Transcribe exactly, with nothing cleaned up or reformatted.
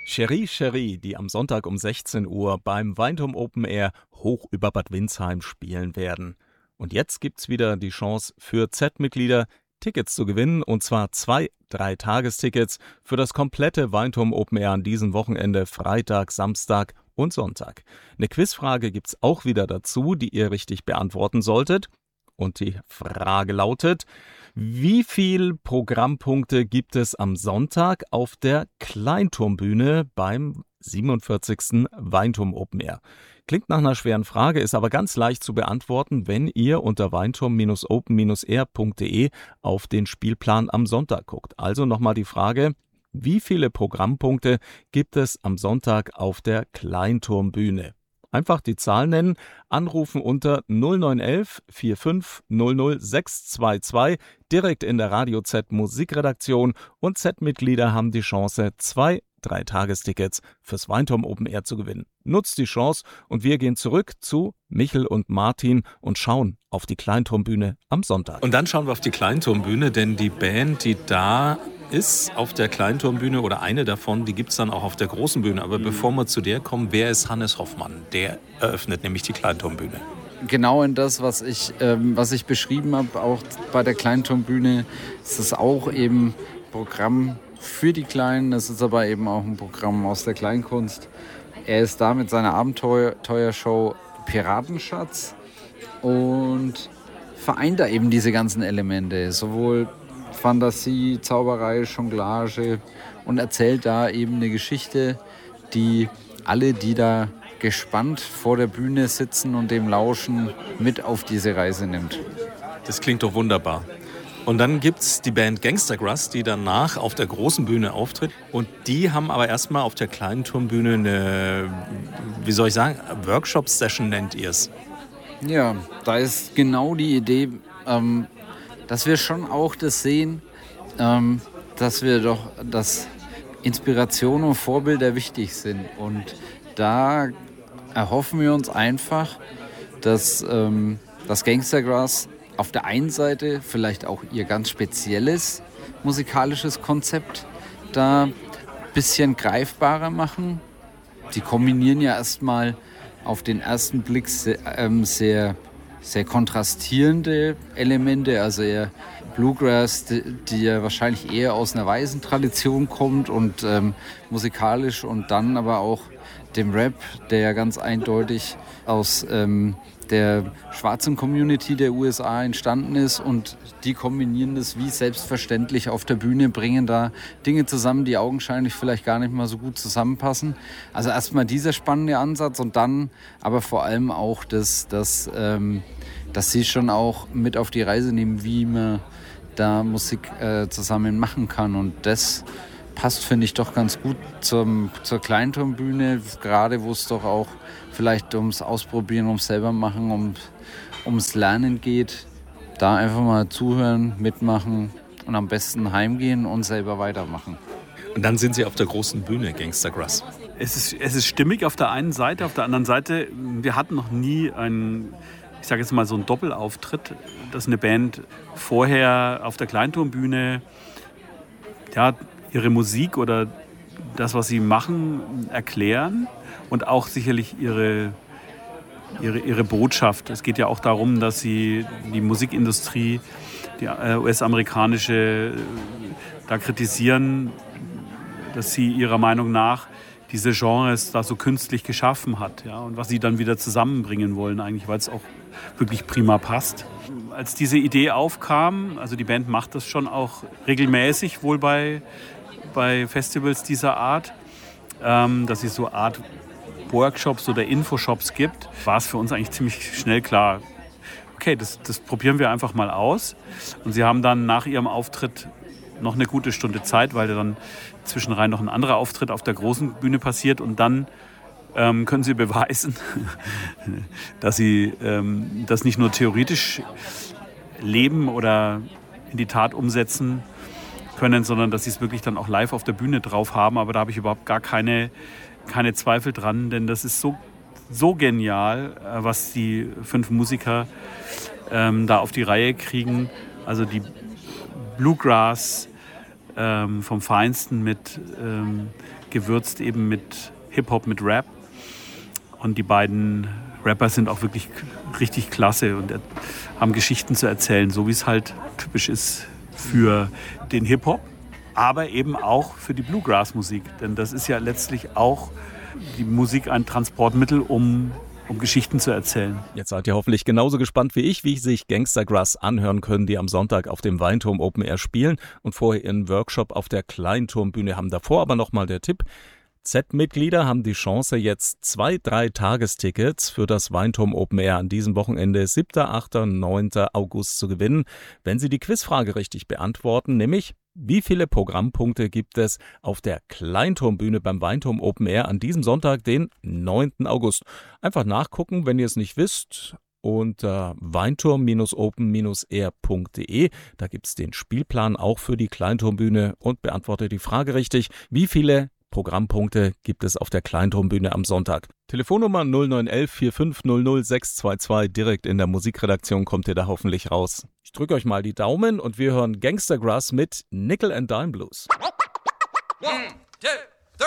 Cherie Cherie, die am Sonntag um sechzehn Uhr beim Weinturm Open Air hoch über Bad Windsheim spielen werden. Und jetzt gibt's wieder die Chance für Z-Mitglieder, Tickets zu gewinnen, und zwar zwei Drei-Tagestickets für das komplette Weinturm Open Air an diesem Wochenende, Freitag, Samstag und Sonntag. Eine Quizfrage gibt's auch wieder dazu, die ihr richtig beantworten solltet. Und die Frage lautet: Wie viel Programmpunkte gibt es am Sonntag auf der Kleinturmbühne beim siebenundvierzigsten Weinturm Open Air? Klingt nach einer schweren Frage, ist aber ganz leicht zu beantworten, wenn ihr unter weinturm open air punkt de auf den Spielplan am Sonntag guckt. Also nochmal die Frage: Wie viele Programmpunkte gibt es am Sonntag auf der Kleinturmbühne? Einfach die Zahl nennen, anrufen unter null neun eins vier fünf null null sechs zwei zwei, direkt in der Radio Z Musikredaktion, und Z-Mitglieder haben die Chance, zwei Drei-Tagestickets fürs Weinturm Open Air zu gewinnen. Nutzt die Chance und wir gehen zurück zu Michel und Martin und schauen auf die Kleinturmbühne am Sonntag. Und dann schauen wir auf die Kleinturmbühne, denn die Band, die da ist auf der Kleinturmbühne, oder eine davon, die gibt es dann auch auf der großen Bühne. Aber mhm. bevor wir zu der kommen, wer ist Hannes Hoffmann? Der eröffnet nämlich die Kleinturmbühne. Genau in das, was ich, ähm, was ich beschrieben habe, auch bei der Kleinturmbühne, ist es auch eben Programm für die Kleinen. Es ist aber eben auch ein Programm aus der Kleinkunst. Er ist da mit seiner Abenteuershow Piratenschatz und vereint da eben diese ganzen Elemente, sowohl Fantasie, Zauberei, Jonglage, und erzählt da eben eine Geschichte, die alle, die da gespannt vor der Bühne sitzen und dem lauschen, mit auf diese Reise nimmt. Das klingt doch wunderbar. Und dann gibt's die Band Gangstagrass, die danach auf der großen Bühne auftritt. Und die haben aber erstmal auf der kleinen Turmbühne eine, wie soll ich sagen, Workshop-Session nennt ihr es. Ja, da ist genau die Idee, ähm, dass wir schon auch das sehen, ähm, dass wir doch, dass Inspiration und Vorbilder wichtig sind. Und da erhoffen wir uns einfach, dass ähm, das Gangstagrass auf der einen Seite vielleicht auch ihr ganz spezielles musikalisches Konzept da ein bisschen greifbarer machen. Die kombinieren ja erstmal auf den ersten Blick sehr, ähm, sehr, sehr kontrastierende Elemente, also eher Bluegrass, die, die ja wahrscheinlich eher aus einer weißen Tradition kommt und ähm, musikalisch, und dann aber auch dem Rap, der ja ganz eindeutig aus ähm, der schwarzen Community der U S A entstanden ist, und die kombinieren das wie selbstverständlich auf der Bühne, bringen da Dinge zusammen, die augenscheinlich vielleicht gar nicht mal so gut zusammenpassen. Also erstmal dieser spannende Ansatz, und dann aber vor allem auch, das, das, ähm, dass sie schon auch mit auf die Reise nehmen, wie man da Musik äh, zusammen machen kann, und das passt, finde ich, doch ganz gut zum, zur Kleinturmbühne, gerade wo es doch auch vielleicht ums Ausprobieren, ums selber machen, um, ums Lernen geht. Da einfach mal zuhören, mitmachen und am besten heimgehen und selber weitermachen. Und dann sind sie auf der großen Bühne, Gangstagrass. Es ist, es ist stimmig auf der einen Seite, auf der anderen Seite, wir hatten noch nie einen, ich sage jetzt mal so einen Doppelauftritt, dass eine Band vorher auf der Kleinturmbühne ja, ihre Musik oder das, was sie machen, erklären und auch sicherlich ihre, ihre, ihre Botschaft. Es geht ja auch darum, dass sie die Musikindustrie, die U S-amerikanische, da kritisieren, dass sie ihrer Meinung nach diese Genres da so künstlich geschaffen hat, ja, und was sie dann wieder zusammenbringen wollen eigentlich, weil es auch wirklich prima passt. Als diese Idee aufkam, also die Band macht das schon auch regelmäßig, wohl bei bei Festivals dieser Art, ähm, dass es so Art Workshops oder Infoshops gibt, war es für uns eigentlich ziemlich schnell klar, okay, das, das probieren wir einfach mal aus. Und sie haben dann nach ihrem Auftritt noch eine gute Stunde Zeit, weil dann zwischenrein noch ein anderer Auftritt auf der großen Bühne passiert, und dann ähm, können sie beweisen, dass sie ähm, das nicht nur theoretisch leben oder in die Tat umsetzen können, sondern dass sie es wirklich dann auch live auf der Bühne drauf haben. Aber da habe ich überhaupt gar keine, keine Zweifel dran, denn das ist so, so genial, was die fünf Musiker ähm, da auf die Reihe kriegen. Also die Bluegrass ähm, vom Feinsten mit ähm, gewürzt eben mit Hip-Hop, mit Rap. Und die beiden Rapper sind auch wirklich richtig klasse und haben Geschichten zu erzählen, so wie es halt typisch ist für den Hip-Hop, aber eben auch für die Bluegrass-Musik. Denn das ist ja letztlich auch die Musik ein Transportmittel, um, um Geschichten zu erzählen. Jetzt seid ihr hoffentlich genauso gespannt wie ich, wie sich Gangsta Grass anhören können, die am Sonntag auf dem Weinturm Open Air spielen und vorher ihren Workshop auf der Kleinturmbühne haben. Davor aber nochmal der Tipp: Z-Mitglieder haben die Chance, jetzt zwei, drei Tagestickets für das Weinturm Open Air an diesem Wochenende siebter, achter, neunter August zu gewinnen, wenn sie die Quizfrage richtig beantworten, nämlich: Wie viele Programmpunkte gibt es auf der Kleinturmbühne beim Weinturm Open Air an diesem Sonntag, den neunten August? Einfach nachgucken, wenn ihr es nicht wisst, unter weinturm open air punkt de. Da gibt es den Spielplan auch für die Kleinturmbühne und beantwortet die Frage richtig: Wie viele Programmpunkte gibt es auf der Kleinturmbühne am Sonntag? Telefonnummer null neun eins vier fünf null null sechs zwei zwei, direkt in der Musikredaktion kommt ihr da hoffentlich raus. Ich drücke euch mal die Daumen und wir hören Gangsta Grass mit Nickel and Dime Blues. One, two.